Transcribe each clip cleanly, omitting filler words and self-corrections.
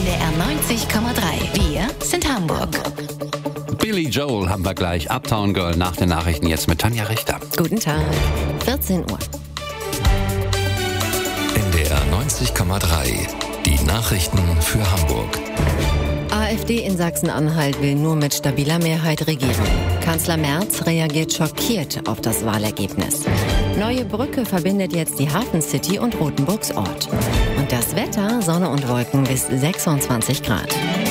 NDR 90,3. Wir sind Hamburg. Billy Joel haben wir gleich. Uptown Girl nach den Nachrichten jetzt mit Tanja Richter. Guten Tag, 14 Uhr. NDR 90,3. Die Nachrichten für Hamburg. AfD in Sachsen-Anhalt will nur mit stabiler Mehrheit regieren. Kanzler Merz reagiert schockiert auf das Wahlergebnis. Neue Brücke verbindet jetzt die Hafencity und Rothenburgs Ort. Und das Wetter, Sonne und Wolken bis 26 Grad.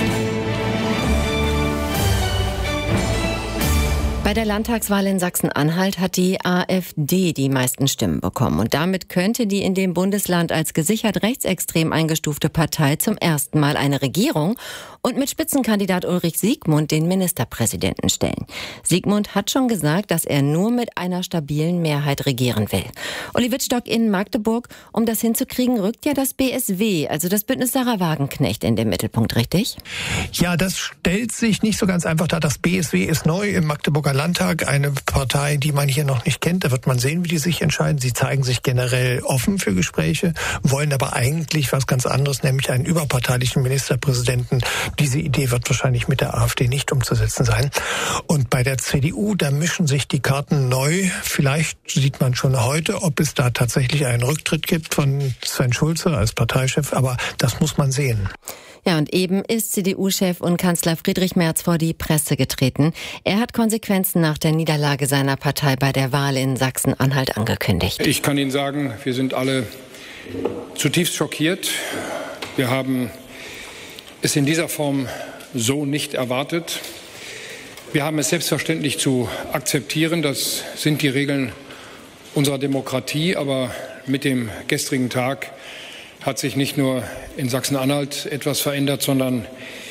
Bei der Landtagswahl in Sachsen-Anhalt hat die AfD die meisten Stimmen bekommen. Und damit könnte die in dem Bundesland als gesichert rechtsextrem eingestufte Partei zum ersten Mal eine Regierung und mit Spitzenkandidat Ulrich Siegmund den Ministerpräsidenten stellen. Siegmund hat schon gesagt, dass er nur mit einer stabilen Mehrheit regieren will. Uli Wittstock in Magdeburg. Um das hinzukriegen, rückt ja das BSW, also das Bündnis Sarah Wagenknecht, in den Mittelpunkt, richtig? Ja, das stellt sich nicht so ganz einfach dar. Das BSW ist neu im Magdeburger Landtag, eine Partei, die man hier noch nicht kennt. Da wird man sehen, wie die sich entscheiden. Sie zeigen sich generell offen für Gespräche, wollen aber eigentlich was ganz anderes, nämlich einen überparteilichen Ministerpräsidenten. Diese Idee wird wahrscheinlich mit der AfD nicht umzusetzen sein. Und bei der CDU, da mischen sich die Karten neu. Vielleicht sieht man schon heute, ob es da tatsächlich einen Rücktritt gibt von Sven Schulze als Parteichef, aber das muss man sehen. Ja, und eben ist CDU-Chef und Kanzler Friedrich Merz vor die Presse getreten. Er hat Konsequenzen nach der Niederlage seiner Partei bei der Wahl in Sachsen-Anhalt angekündigt. Ich kann Ihnen sagen, wir sind alle zutiefst schockiert. Wir haben es in dieser Form so nicht erwartet. Wir haben es selbstverständlich zu akzeptieren. Das sind die Regeln unserer Demokratie. Aber mit dem gestrigen Tag hat sich nicht nur in Sachsen-Anhalt etwas verändert, sondern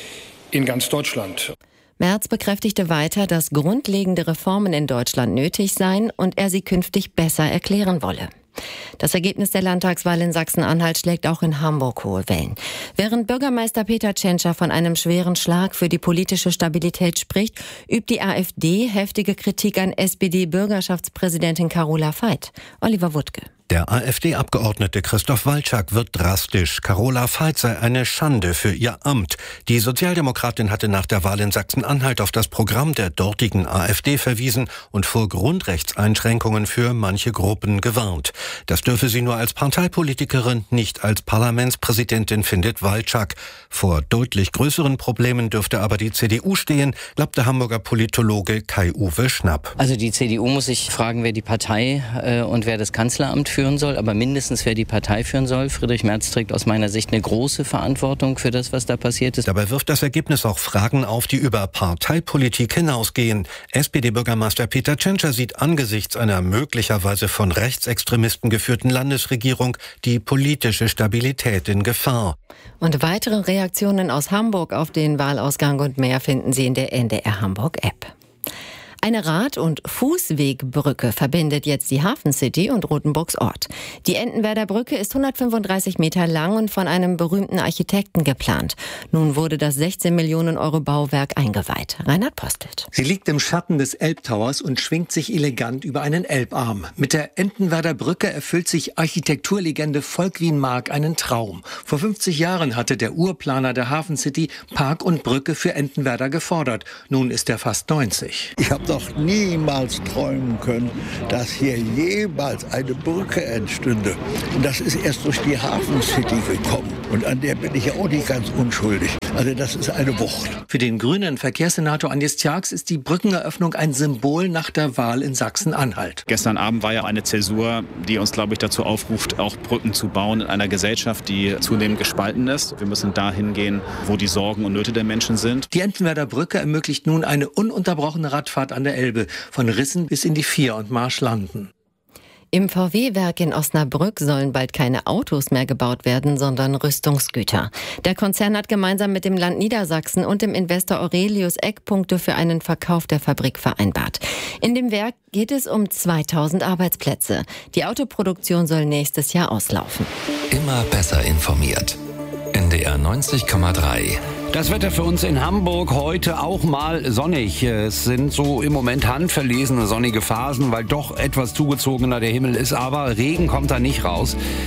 in ganz Deutschland. Merz bekräftigte weiter, dass grundlegende Reformen in Deutschland nötig seien und er sie künftig besser erklären wolle. Das Ergebnis der Landtagswahl in Sachsen-Anhalt schlägt auch in Hamburg hohe Wellen. Während Bürgermeister Peter Tschentscher von einem schweren Schlag für die politische Stabilität spricht, übt die AfD heftige Kritik an SPD-Bürgerschaftspräsidentin Carola Veit. Oliver Wuttke. Der AfD-Abgeordnete Christoph Walczak wird drastisch. Carola Veit sei eine Schande für ihr Amt. Die Sozialdemokratin hatte nach der Wahl in Sachsen-Anhalt auf das Programm der dortigen AfD verwiesen und vor Grundrechtseinschränkungen für manche Gruppen gewarnt. Das dürfe sie nur als Parteipolitikerin, nicht als Parlamentspräsidentin, findet Walczak. Vor deutlich größeren Problemen dürfte aber die CDU stehen, glaubt der Hamburger Politologe Kai-Uwe Schnapp. Also die CDU muss sich fragen, wer die Partei und wer das Kanzleramt führen soll, aber mindestens wer die Partei führen soll. Friedrich Merz trägt aus meiner Sicht eine große Verantwortung für das, was da passiert ist. Dabei wirft das Ergebnis auch Fragen auf, die über Parteipolitik hinausgehen. SPD-Bürgermeister Peter Tschentscher sieht angesichts einer möglicherweise von Rechtsextremisten geführten Landesregierung die politische Stabilität in Gefahr. Und weitere Reaktionen aus Hamburg auf den Wahlausgang und mehr finden Sie in der NDR Hamburg App. Eine Rad- und Fußwegbrücke verbindet jetzt die Hafencity und Rothenburgs Ort. Die Entenwerder Brücke ist 135 Meter lang und von einem berühmten Architekten geplant. Nun wurde das 16 Millionen Euro Bauwerk eingeweiht. Reinhard Postelt. Sie liegt im Schatten des Elbtowers und schwingt sich elegant über einen Elbarm. Mit der Entenwerder Brücke erfüllt sich Architekturlegende Volkwin Mark einen Traum. Vor 50 Jahren hatte der Urplaner der Hafencity Park und Brücke für Entenwerder gefordert. Nun ist er fast 90. Ich habe doch niemals träumen können, dass hier jemals eine Brücke entstünde. Und das ist erst durch die Hafencity gekommen. Und an der bin ich ja auch nicht ganz unschuldig. Also das ist eine Wucht. Für den grünen Verkehrssenator Agnes Tjax ist die Brückeneröffnung ein Symbol nach der Wahl in Sachsen-Anhalt. Gestern Abend war ja eine Zäsur, die uns, glaube ich, dazu aufruft, auch Brücken zu bauen in einer Gesellschaft, die zunehmend gespalten ist. Wir müssen dahin gehen, wo die Sorgen und Nöte der Menschen sind. Die Entenwerder Brücke ermöglicht nun eine ununterbrochene Radfahrt an der Elbe, von Rissen bis in die Vier und Marschlanden. Im VW-Werk in Osnabrück sollen bald keine Autos mehr gebaut werden, sondern Rüstungsgüter. Der Konzern hat gemeinsam mit dem Land Niedersachsen und dem Investor Aurelius Eckpunkte für einen Verkauf der Fabrik vereinbart. In dem Werk geht es um 2000 Arbeitsplätze. Die Autoproduktion soll nächstes Jahr auslaufen. Immer besser informiert. NDR 90,3. Das Wetter für uns in Hamburg heute auch mal sonnig. Es sind so im Moment handverlesene sonnige Phasen, weil doch etwas zugezogener der Himmel ist, aber Regen kommt da nicht raus.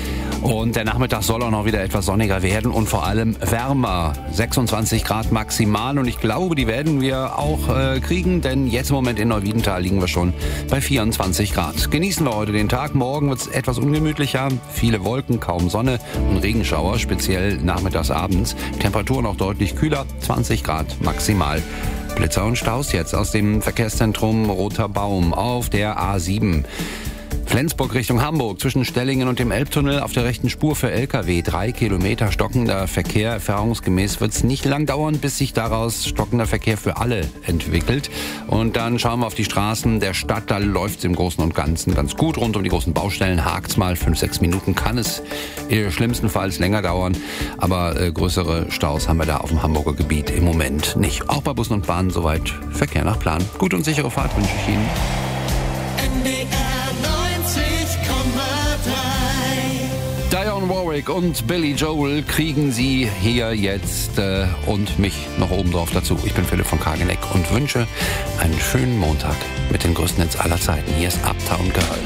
Und der Nachmittag soll auch noch wieder etwas sonniger werden und vor allem wärmer. 26 Grad maximal und ich glaube, die werden wir auch kriegen, denn jetzt im Moment in Neuwiedental liegen wir schon bei 24 Grad. Genießen wir heute den Tag. Morgen wird es etwas ungemütlicher. Viele Wolken, kaum Sonne und Regenschauer, speziell nachmittags, abends. Temperaturen auch deutlich kühler, 20 Grad maximal. Blitzer und Staus jetzt aus dem Verkehrszentrum Roter Baum auf der A7. Flensburg Richtung Hamburg zwischen Stellingen und dem Elbtunnel auf der rechten Spur für LKW. 3 Kilometer stockender Verkehr. Erfahrungsgemäß wird es nicht lang dauern, bis sich daraus stockender Verkehr für alle entwickelt. Und dann schauen wir auf die Straßen der Stadt. Da läuft es im Großen und Ganzen ganz gut. Rund um die großen Baustellen hakt's mal 5-6 Minuten. Kann es schlimmstenfalls länger dauern. Aber größere Staus haben wir da auf dem Hamburger Gebiet im Moment nicht. Auch bei Bussen und Bahnen soweit Verkehr nach Plan. Gute und sichere Fahrt wünsche ich Ihnen. Dionne Warwick und Billy Joel kriegen Sie hier jetzt und mich noch oben drauf dazu. Ich bin Philipp von Kageneck und wünsche einen schönen Montag mit den größten Hits aller Zeiten. Hier ist Uptown Girl.